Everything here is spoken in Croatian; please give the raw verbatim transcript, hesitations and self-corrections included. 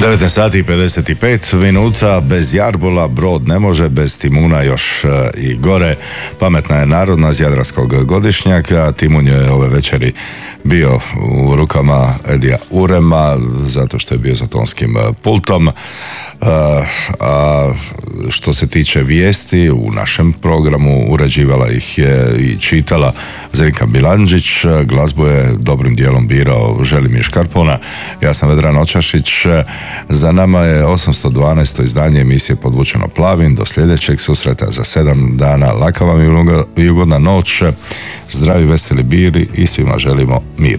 devetnaest sati i pedeset pet minuta, bez jarbola brod ne može, bez timuna još e, i gore. Pametna je narodna iz Jadranskog godišnjaka. Timun je ove večeri bio u rukama Edija Urema, zato što je bio za tonskim pultom. Uh, a što se tiče vijesti u našem programu, uređivala ih je i čitala Zrinka Bilandžić, glazbu je dobrim dijelom birao Želimir Škarpona, ja sam Vedran Očašić. Za nama je osamsto dvanaesto izdanje emisije Podvučeno plavim. Do sljedećeg susreta za sedam dana. Laka vam i ugodna noć, zdravi, veseli bili i svima želimo mir.